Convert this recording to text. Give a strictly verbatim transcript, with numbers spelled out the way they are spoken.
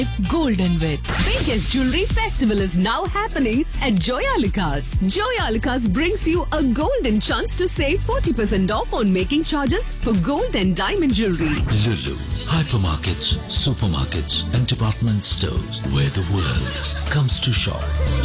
Golden with Biggest jewelry festival is now happening at Joyalukas. Joyalukas brings you a golden chance to save forty percent off on making charges for gold and diamond jewelry. Lulu, hypermarkets, supermarkets, and department stores where the world comes to shop.